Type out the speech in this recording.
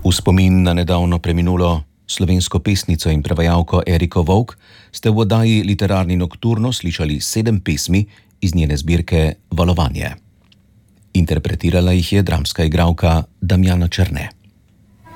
V spomin na nedavno preminulo slovensko pesnico in prevajalko Eriko Vovk ste v oddaji Literarni nokturno slišali 7 pesmi iz njene zbirke Valovanje. Interpretirala jih je dramska igralka Damjana Černe.